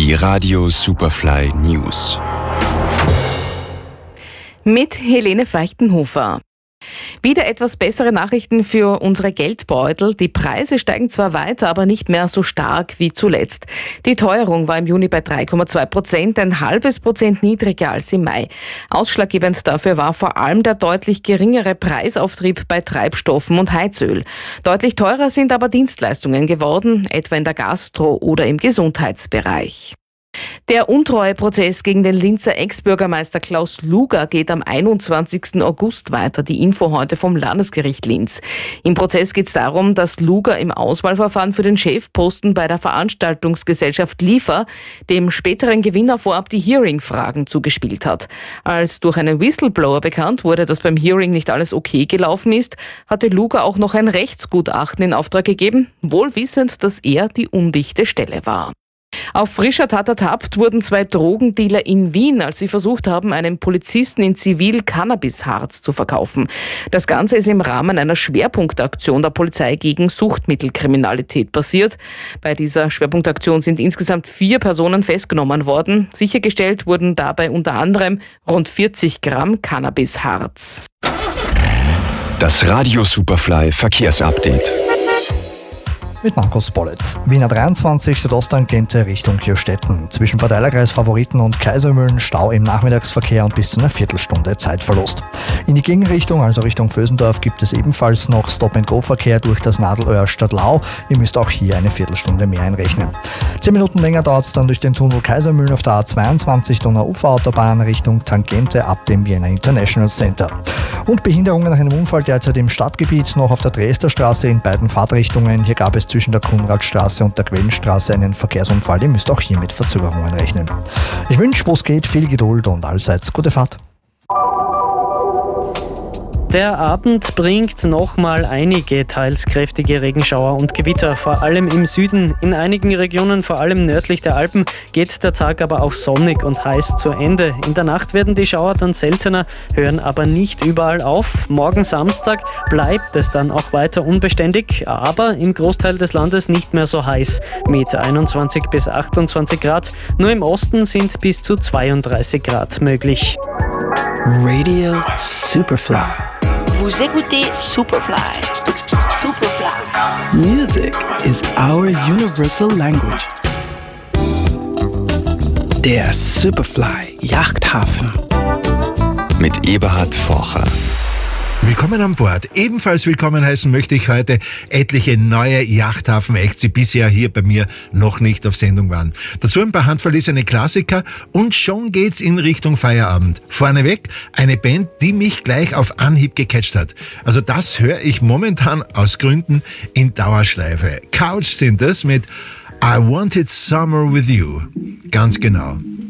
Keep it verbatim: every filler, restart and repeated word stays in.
Die Radio Superfly News. Mit Helene Feichtenhofer. Wieder etwas bessere Nachrichten für unsere Geldbeutel. Die Preise steigen zwar weiter, aber nicht mehr so stark wie zuletzt. Die Teuerung war im Juni bei drei Komma zwei Prozent, ein halbes Prozent niedriger als im Mai. Ausschlaggebend dafür war vor allem der deutlich geringere Preisauftrieb bei Treibstoffen und Heizöl. Deutlich teurer sind aber Dienstleistungen geworden, etwa in der Gastro- oder im Gesundheitsbereich. Der Untreueprozess gegen den Linzer Ex-Bürgermeister Klaus Luger geht am einundzwanzigsten August weiter. Die Info heute vom Landesgericht Linz. Im Prozess geht es darum, dass Luger im Auswahlverfahren für den Chefposten bei der Veranstaltungsgesellschaft Liefer dem späteren Gewinner vorab die Hearing-Fragen zugespielt hat. Als durch einen Whistleblower bekannt wurde, dass beim Hearing nicht alles okay gelaufen ist, hatte Luger auch noch ein Rechtsgutachten in Auftrag gegeben, wohl wissend, dass er die undichte Stelle war. Auf frischer Tat ertappt wurden zwei Drogendealer in Wien, als sie versucht haben, einem Polizisten in Zivil Cannabisharz zu verkaufen. Das Ganze ist im Rahmen einer Schwerpunktaktion der Polizei gegen Suchtmittelkriminalität passiert. Bei dieser Schwerpunktaktion sind insgesamt vier Personen festgenommen worden. Sichergestellt wurden dabei unter anderem rund vierzig Gramm Cannabisharz. Das Radio Superfly Verkehrsupdate. Mit Markus Bollitz. Wiener dreiundzwanzig Südosttangente Richtung Kirstetten. Zwischen Verteilerkreis Favoriten und Kaisermühlen Stau im Nachmittagsverkehr und bis zu einer Viertelstunde Zeitverlust. In die Gegenrichtung, also Richtung Vösendorf, gibt es ebenfalls noch Stop-and-Go-Verkehr durch das Nadelöhr Stadtlau. Ihr müsst auch hier eine Viertelstunde mehr einrechnen. Zehn Minuten länger dauert es dann durch den Tunnel Kaisermühlen auf der A zweiundzwanzig Donau-Ufer-Autobahn Richtung Tangente ab dem Vienna International Center. Und Behinderungen nach einem Unfall derzeit im Stadtgebiet noch auf der Dresdner Straße in beiden Fahrtrichtungen. Hier gab es zwischen der Kunradstraße und der Quellenstraße einen Verkehrsunfall. Ihr müsst auch hier mit Verzögerungen rechnen. Ich wünsche, wo es geht, viel Geduld und allseits gute Fahrt. Der Abend bringt nochmal einige teils kräftige Regenschauer und Gewitter, vor allem im Süden. In einigen Regionen, vor allem nördlich der Alpen, geht der Tag aber auch sonnig und heiß zu Ende. In der Nacht werden die Schauer dann seltener, hören aber nicht überall auf. Morgen Samstag bleibt es dann auch weiter unbeständig, aber im Großteil des Landes nicht mehr so heiß, mit einundzwanzig bis achtundzwanzig Grad. Nur im Osten sind bis zu zweiunddreißig Grad möglich. Radio Superfly. Vous écoutez Superfly. Superfly. Music is our universal language. Der Superfly Yachthafen. Mit Eberhard Forcher. Willkommen an Bord. Ebenfalls willkommen heißen möchte ich heute etliche neue Yachthafen-Acts, die bisher hier bei mir noch nicht auf Sendung waren. Dazu ein paar handverlesene Klassiker und schon geht's in Richtung Feierabend. Vorneweg eine Band, die mich gleich auf Anhieb gecatcht hat. Also das höre ich momentan aus Gründen in Dauerschleife. Couch sind es mit I Wanted Summer With You. Ganz genau.